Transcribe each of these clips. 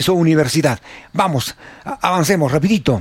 Paraíso Universidad. Vamos, avancemos rapidito.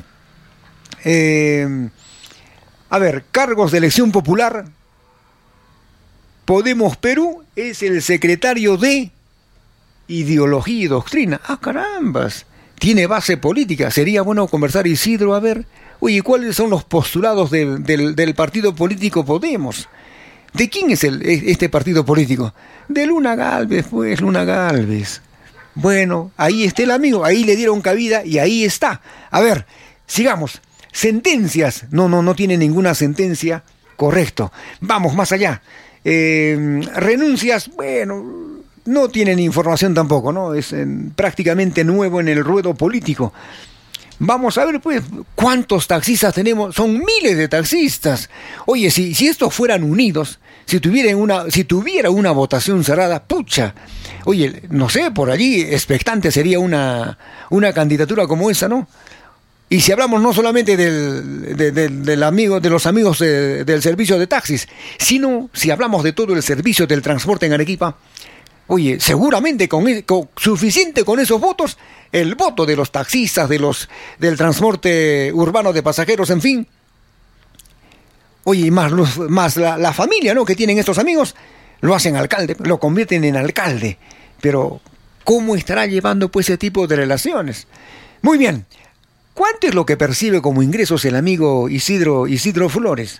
A ver, cargos de elección popular. Podemos Perú es el secretario de Ideología y Doctrina. ¡Ah, carambas! Tiene base política. Sería bueno conversar, Isidro, a ver. Oye, ¿cuáles son los postulados del partido político Podemos? ¿De quién es este partido político? De Luna Gálvez, pues, Luna Gálvez. Bueno, ahí está el amigo, ahí le dieron cabida y ahí está. A ver, sigamos. Sentencias. No tiene ninguna sentencia. Correcto. Vamos más allá. Renuncias, bueno, no tienen información tampoco, ¿no? Es prácticamente nuevo en el ruedo político. Vamos a ver, pues, ¿cuántos taxistas tenemos? Son miles de taxistas. Oye, si estos fueran unidos, si tuviera una votación cerrada, pucha. Oye, no sé, por allí expectante sería una candidatura como esa, ¿no? Y si hablamos no solamente de los amigos del servicio de taxis, sino si hablamos de todo el servicio del transporte en Arequipa, oye, seguramente suficiente con esos votos, el voto de los taxistas, del transporte urbano de pasajeros, en fin. Oye, más la familia, ¿no?, que tienen estos amigos, lo hacen alcalde, lo convierten en alcalde. Pero, ¿cómo estará llevando pues ese tipo de relaciones? Muy bien. ¿Cuánto es lo que percibe como ingresos el amigo Isidro Flores?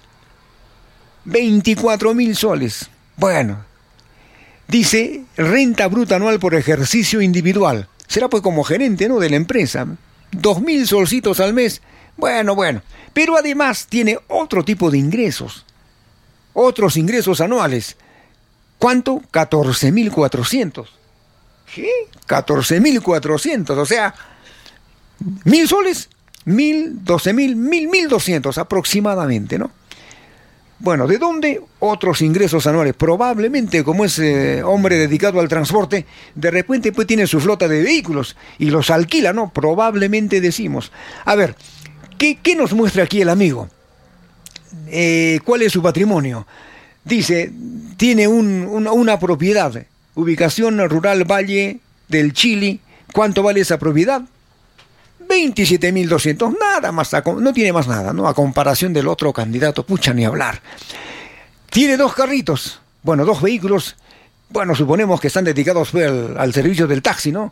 24.000 soles. Bueno, dice renta bruta anual por ejercicio individual. Será pues como gerente, ¿no?, de la empresa. 2.000 solcitos al mes. Bueno. Pero además tiene otro tipo de ingresos. Otros ingresos anuales. ¿Cuánto? 14.400. ¿Qué? 14.400. O sea, 1.000 soles, 1.000, 12.000, 1.200 aproximadamente, ¿no? Bueno, ¿de dónde? Otros ingresos anuales. Probablemente, como es hombre dedicado al transporte, de repente pues tiene su flota de vehículos y los alquila, ¿no? Probablemente decimos. A ver, ¿qué nos muestra aquí el amigo? ¿Cuál es su patrimonio? Dice, tiene una propiedad, ubicación rural Valle del Chili. ¿Cuánto vale esa propiedad? 27.200, nada más, no tiene más nada, ¿no? A comparación del otro candidato, pucha, ni hablar. Tiene 2 carritos, bueno, 2 vehículos, bueno, suponemos que están dedicados pues, al servicio del taxi, ¿no?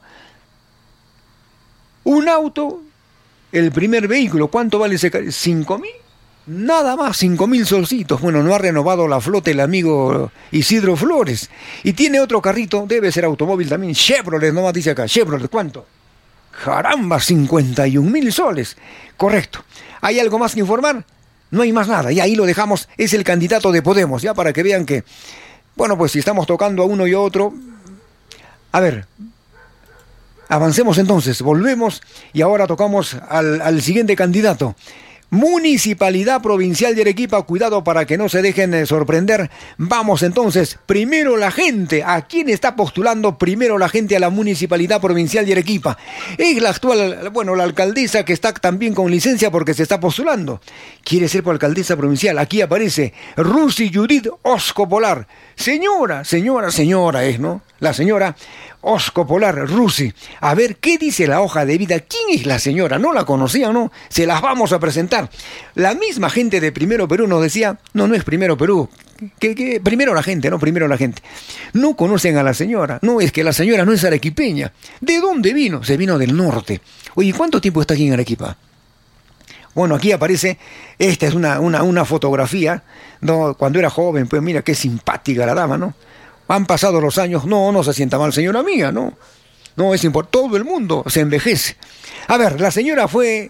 Un auto, el primer vehículo, ¿cuánto vale ese carrito? 5.000, nada más, 5.000 solcitos. Bueno, no ha renovado la flota el amigo Isidro Flores. Y tiene otro carrito, debe ser automóvil también, Chevrolet, nomás dice acá, Chevrolet, ¿cuánto? Caramba, 51.000 soles. Correcto. ¿Hay algo más que informar? No hay más nada. Y ahí lo dejamos. Es el candidato de Podemos, ya para que vean que... Bueno, pues si estamos tocando a uno y a otro... A ver, avancemos entonces. Volvemos y ahora tocamos al siguiente candidato. Municipalidad Provincial de Arequipa, cuidado para que no se dejen sorprender. Vamos entonces, primero la gente. ¿A quién está postulando primero la gente a la Municipalidad Provincial de Arequipa? Es la actual, bueno, la alcaldesa que está también con licencia porque se está postulando. Quiere ser por alcaldesa provincial. Aquí aparece Rusi Judith Osco Polar. Señora es, ¿no? La señora Osco Polar Rusi. A ver, ¿qué dice la hoja de vida? ¿Quién es la señora? ¿No la conocían, no? Se las vamos a presentar. La misma gente de Primero Perú nos decía, no es Primero Perú, que primero la gente, ¿no? Primero la gente. No conocen a la señora. No, es que la señora no es arequipeña. ¿De dónde vino? Se vino del norte. Oye, ¿cuánto tiempo está aquí en Arequipa? Bueno, aquí aparece, esta es una fotografía, ¿no? Cuando era joven, pues mira qué simpática la dama, ¿no? Han pasado los años, no se sienta mal, señora mía, ¿no? No, es importante, todo el mundo se envejece. A ver, la señora fue...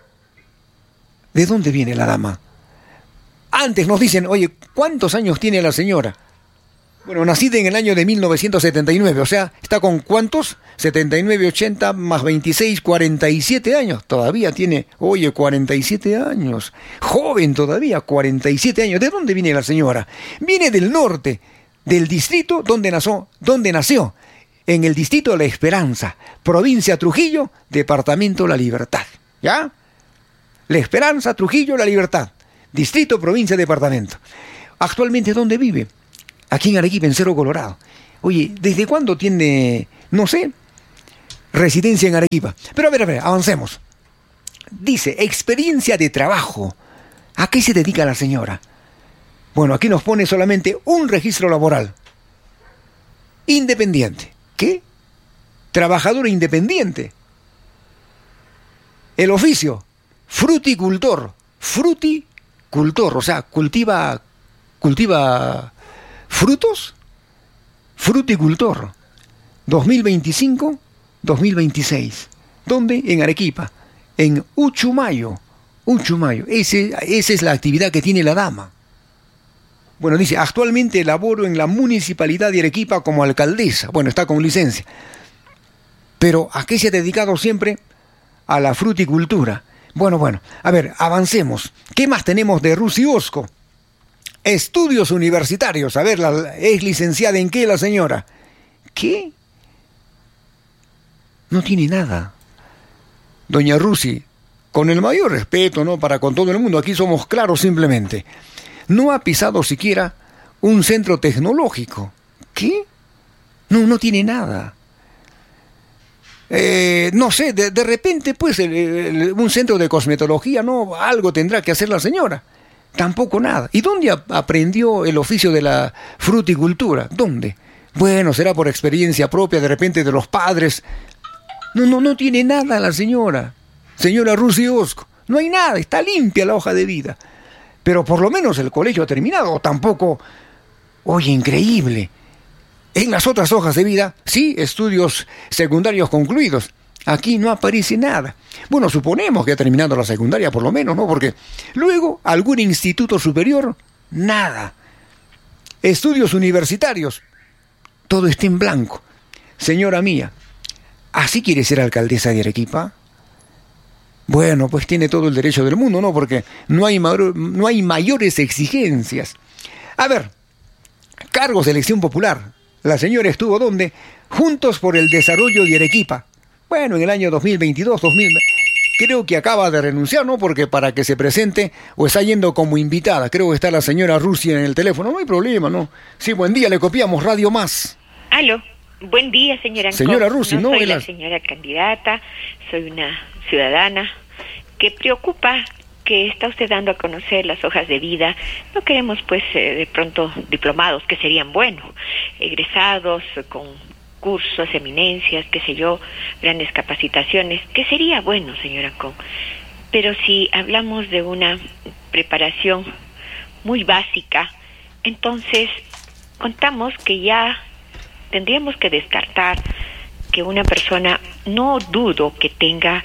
¿De dónde viene la dama? Antes nos dicen, oye, ¿cuántos años tiene la señora? Bueno, nacida en el año de 1979, o sea, ¿está con cuántos? 79, 80, más 26, 47 años. Todavía tiene, oye, 47 años. Joven todavía, 47 años. ¿De dónde viene la señora? Viene del norte, del distrito donde nació. En el distrito La Esperanza, provincia Trujillo, departamento La Libertad. ¿Ya? La Esperanza, Trujillo, La Libertad. Distrito, provincia, departamento. Actualmente, ¿dónde vive? Aquí en Arequipa, en Cerro Colorado. Oye, ¿desde cuándo tiene, no sé, residencia en Arequipa. Pero a ver, avancemos. Dice, experiencia de trabajo. ¿A qué se dedica la señora? Bueno, aquí nos pone solamente un registro laboral. Independiente. ¿Qué? Trabajadora independiente. El oficio, fruticultor. Fruticultor, o sea, cultiva frutos. Fruticultor. 2025-2026. ¿Dónde? En Arequipa. En Uchumayo. Esa es la actividad que tiene la dama. Bueno, dice, actualmente laboro en la Municipalidad de Arequipa como alcaldesa. Bueno, está con licencia. Pero ¿a qué se ha dedicado siempre? A la fruticultura. Bueno, a ver, avancemos. ¿Qué más tenemos de Rusi Osco? Estudios universitarios. A ver, ¿es licenciada en qué la señora? ¿Qué? No tiene nada. Doña Rusi, con el mayor respeto, ¿no? Para con todo el mundo, aquí somos claros simplemente. No ha pisado siquiera un centro tecnológico. ¿Qué? No tiene nada. No sé, de repente, pues, un centro de cosmetología, ¿no? Algo tendrá que hacer la señora. Tampoco nada. ¿Y dónde aprendió el oficio de la fruticultura? ¿Dónde? Bueno, será por experiencia propia, de repente, de los padres. No tiene nada la señora. Señora Rusi Osco. No hay nada, está limpia la hoja de vida. Pero por lo menos el colegio ha terminado. Tampoco... Oye, increíble. En las otras hojas de vida, sí, estudios secundarios concluidos. Aquí no aparece nada. Bueno, suponemos que ha terminado la secundaria por lo menos, ¿no? Porque luego, algún instituto superior, nada. Estudios universitarios, todo está en blanco. Señora mía, ¿así quiere ser alcaldesa de Arequipa? Bueno, pues tiene todo el derecho del mundo, ¿no? Porque no hay mayores exigencias. A ver, cargos de elección popular. La señora estuvo, ¿dónde? Juntos por el Desarrollo de Arequipa. Bueno, en el año 2022, creo que acaba de renunciar, ¿no? Porque para que se presente, o está yendo como invitada. Creo que está la señora Rusi en el teléfono. No hay problema, ¿no? Sí, buen día, le copiamos Radio Más. Aló, buen día, señora. Señora Rusi, no soy la señora candidata, soy una ciudadana que preocupa que está usted dando a conocer las hojas de vida. No queremos, pues, de pronto diplomados, que serían buenos, egresados con cursos, eminencias, qué sé yo, grandes capacitaciones, que sería bueno, señora Con. Pero si hablamos de una preparación muy básica, entonces contamos que ya tendríamos que descartar que una persona, no dudo que tenga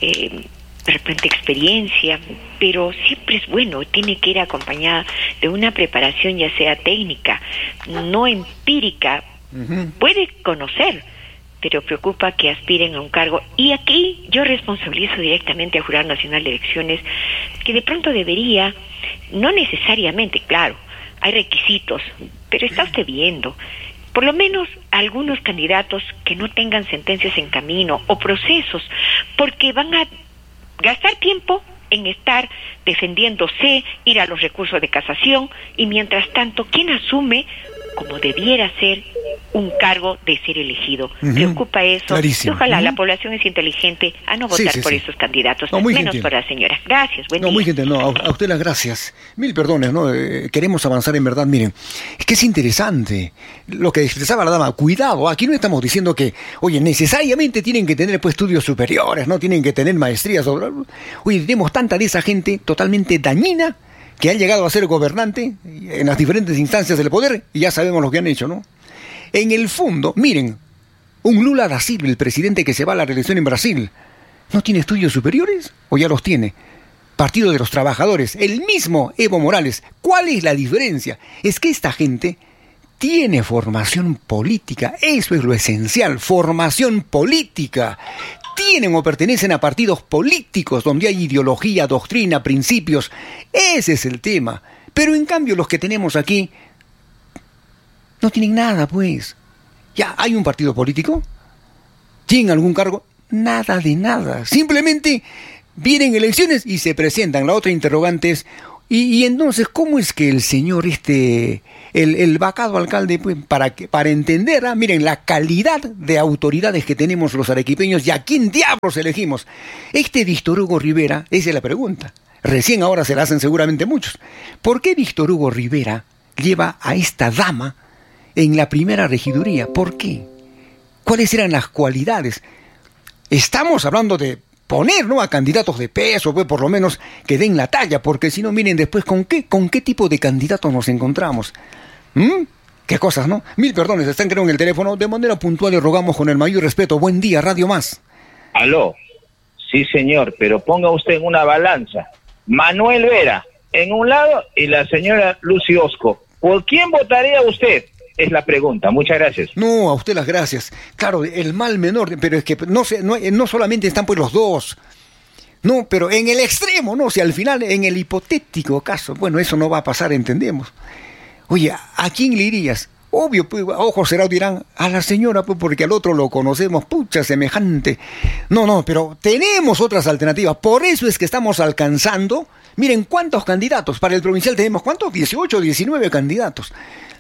de repente experiencia, pero siempre es bueno, tiene que ir acompañada de una preparación ya sea técnica, no empírica. Puede conocer, pero preocupa que aspiren a un cargo. Y aquí yo responsabilizo directamente al Jurado Nacional de Elecciones, que de pronto debería, no necesariamente, claro, hay requisitos, pero está usted viendo, por lo menos algunos candidatos que no tengan sentencias en camino o procesos, porque van a gastar tiempo en estar defendiéndose, ir a los recursos de casación, y mientras tanto, ¿quién asume como debiera ser un cargo de ser elegido? Preocupa eso. Clarísimo. Y ojalá la población es inteligente a no votar por esos candidatos, menos gentil por la señora. Gracias, buen día. Muy gentil, a usted las gracias. Mil perdones, ¿no? Queremos avanzar en verdad, miren. Es que es interesante lo que expresaba la dama. Cuidado, aquí no estamos diciendo que, oye, necesariamente tienen que tener pues estudios superiores, no tienen que tener maestrías. Oye, tenemos tanta de esa gente totalmente dañina que han llegado a ser gobernante en las diferentes instancias del poder, y ya sabemos lo que han hecho, ¿no? En el fondo, miren, un Lula da Silva, el presidente que se va a la reelección en Brasil, ¿no tiene estudios superiores? ¿O ya los tiene? Partido de los Trabajadores, el mismo Evo Morales. ¿Cuál es la diferencia? Es que esta gente tiene formación política, eso es lo esencial, formación política. Tienen o pertenecen a partidos políticos donde hay ideología, doctrina, principios. Ese es el tema. Pero en cambio los que tenemos aquí no tienen nada, pues. ¿Ya hay un partido político? ¿Tienen algún cargo? Nada de nada. Simplemente vienen elecciones y se presentan. La otra interrogante es, Y entonces, ¿cómo es que el señor el vacado alcalde, pues, para entender, miren, la calidad de autoridades que tenemos los arequipeños y a quién diablos elegimos? Víctor Hugo Rivera, esa es la pregunta. Recién ahora se la hacen seguramente muchos. ¿Por qué Víctor Hugo Rivera lleva a esta dama en la primera regiduría? ¿Por qué? ¿Cuáles eran las cualidades? Estamos hablando de poner, ¿no?, a candidatos de peso, pues por lo menos que den la talla, porque si no, miren después con qué tipo de candidatos nos encontramos. ¿Qué cosas, no? Mil perdones, están creo en el teléfono. De manera puntual le rogamos con el mayor respeto. Buen día, Radio Más. Aló. Sí, señor, pero ponga usted en una balanza. Manuel Vera, en un lado, y la señora Lucy Osco. ¿Por quién votaría usted? Es la pregunta. Muchas gracias. No, a usted las gracias. Claro, el mal menor, pero es que no solamente están pues los dos. No, pero en el extremo, no, si al final, en el hipotético caso, bueno, eso no va a pasar, entendemos. Oye, ¿a quién le irías? Obvio, pues, ojos cerrados dirán, a la señora, pues, porque al otro lo conocemos, pucha, semejante. No, pero tenemos otras alternativas. Por eso es que estamos alcanzando, miren, ¿cuántos candidatos? Para el provincial tenemos, ¿cuántos? 18, 19 candidatos.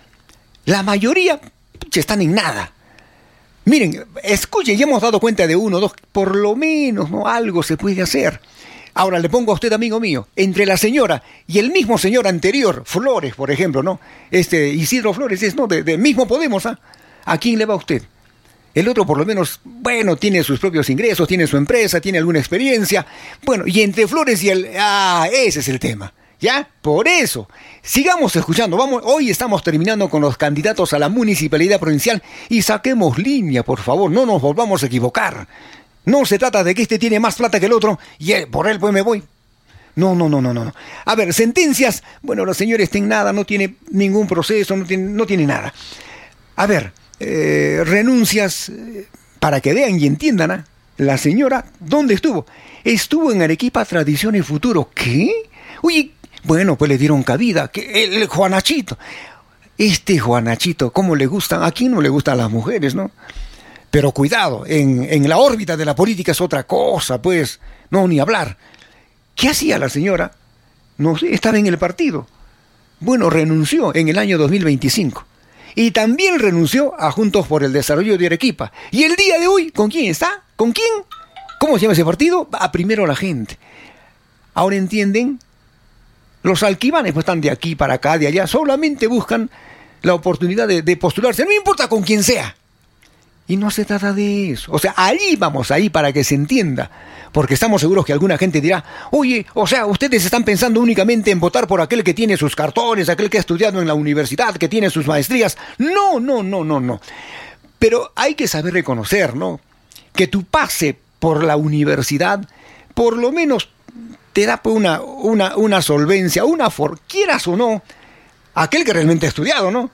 La mayoría están en nada. Miren, escuchen, ya hemos dado cuenta de uno, dos, por lo menos, ¿no?, algo se puede hacer. Ahora le pongo a usted, amigo mío, entre la señora y el mismo señor anterior, Flores, por ejemplo, ¿no? Isidro Flores es, ¿no?, de mismo Podemos, ¿ah? ¿A quién le va usted? El otro por lo menos, bueno, tiene sus propios ingresos, tiene su empresa, tiene alguna experiencia. Bueno, y entre Flores y ese es el tema. ¿Ya? Por eso, sigamos escuchando. Hoy estamos terminando con los candidatos a la municipalidad provincial y saquemos línea, por favor, no nos volvamos a equivocar. No se trata de que este tiene más plata que el otro y por él pues me voy. No. A ver, sentencias, bueno, la señora está en nada, no tiene ningún proceso, no tiene nada. A ver, renuncias, para que vean y entiendan, ¿ah? La señora, ¿dónde estuvo? Estuvo en Arequipa Tradición y Futuro. ¿Qué? Oye, bueno, pues le dieron cabida, que el Juanachito. Juanachito, ¿cómo le gustan? ¿A quién no le gustan las mujeres, no? Pero cuidado, en la órbita de la política es otra cosa, pues. No, ni hablar. ¿Qué hacía la señora? No sé, estaba en el partido. Bueno, renunció en el año 2025. Y también renunció a Juntos por el Desarrollo de Arequipa. Y el día de hoy, ¿con quién está? ¿Con quién? ¿Cómo se llama ese partido? A Primero la Gente. Ahora entienden. Los alquivanes pues están de aquí para acá, de allá, solamente buscan la oportunidad de postularse, no importa con quién sea. Y no se trata de eso. O sea, vamos ahí para que se entienda. Porque estamos seguros que alguna gente dirá, oye, o sea, ustedes están pensando únicamente en votar por aquel que tiene sus cartones, aquel que ha estudiado en la universidad, que tiene sus maestrías. No. Pero hay que saber reconocer, ¿no?, que tu pase por la universidad, por lo menos te da pues una solvencia, quieras o no, aquel que realmente ha estudiado, ¿no?,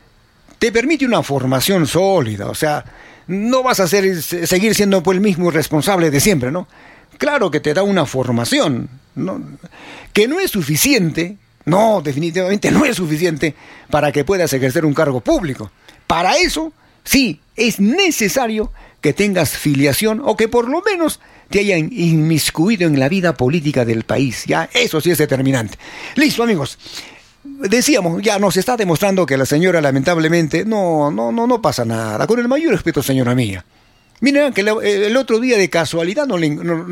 te permite una formación sólida. O sea, no vas a seguir siendo pues el mismo responsable de siempre, ¿no? Claro que te da una formación, ¿no?, que no es suficiente, no, definitivamente no es suficiente para que puedas ejercer un cargo público. Para eso, sí, es necesario que tengas filiación o que por lo menos te hayan inmiscuido en la vida política del país. Ya, eso sí es determinante. Listo, amigos. Decíamos, ya nos está demostrando que la señora lamentablemente no pasa nada. Con el mayor respeto, señora mía. Miren que el otro día de casualidad no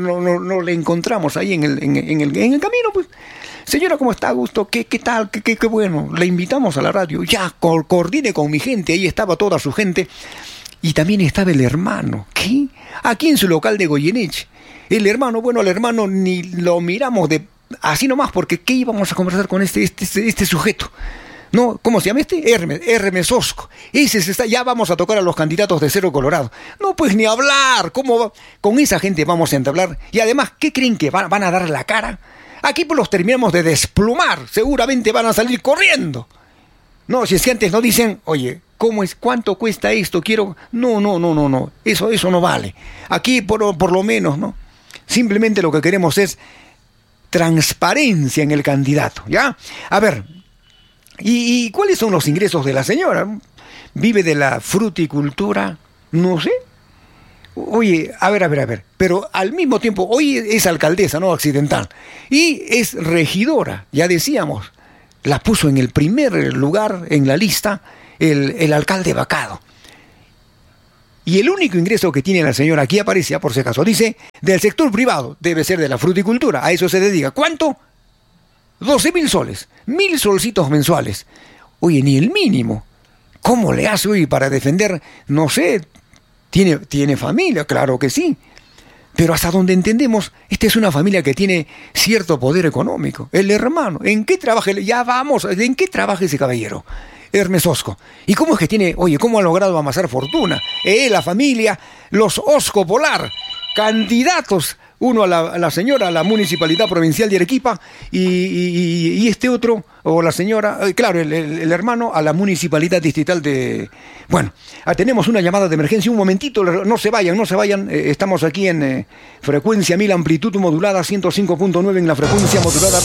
le encontramos ahí en el camino, pues. Señora, ¿cómo está? Gusto, ¿qué tal? Qué bueno. Le invitamos a la radio. Ya, coordine con mi gente. Ahí estaba toda su gente. Y también estaba el hermano. ¿Qué? Aquí en su local de Goyeneche. El hermano ni lo miramos así nomás, porque ¿qué íbamos a conversar con este sujeto? ¿No? ¿Cómo se llama este? Hermes Osco. Ya vamos a tocar a los candidatos de Cerro Colorado. No, pues ni hablar. ¿Cómo va? Con esa gente vamos a entablar. Y además, ¿qué creen que van a dar la cara? Aquí pues los terminamos de desplumar. Seguramente van a salir corriendo. No, si es que antes no dicen, oye, ¿cómo es? ¿Cuánto cuesta esto? Quiero... No. Eso no vale. Aquí por lo menos, ¿no? Simplemente lo que queremos es transparencia en el candidato, ¿ya? A ver, ¿y cuáles son los ingresos de la señora? ¿Vive de la fruticultura? No sé. Oye, a ver, pero al mismo tiempo, hoy es alcaldesa, ¿no? Accidental, y es regidora, ya decíamos, la puso en el primer lugar en la lista el alcalde vacado. Y el único ingreso que tiene la señora, aquí aparece, por si acaso, dice, del sector privado, debe ser de la fruticultura, a eso se dedica. ¿Cuánto? 12.000 soles, 1.000 solcitos mensuales. Oye, ni el mínimo. ¿Cómo le hace hoy para defender? No sé, tiene familia, claro que sí. Pero hasta donde entendemos, esta es una familia que tiene cierto poder económico. El hermano, ¿en qué trabaja? Ya vamos, ¿en qué trabaja ese caballero? Hermes Osco. ¿Y cómo es que tiene, oye, cómo ha logrado amasar fortuna? La familia, los Osco Polar, candidatos, uno a la señora, a la Municipalidad Provincial de Arequipa, y este otro, o la señora, claro, el hermano a la Municipalidad Distrital de... Bueno, tenemos una llamada de emergencia, un momentito, no se vayan, estamos aquí en frecuencia 1000, amplitud modulada, 105.9 en la frecuencia modulada.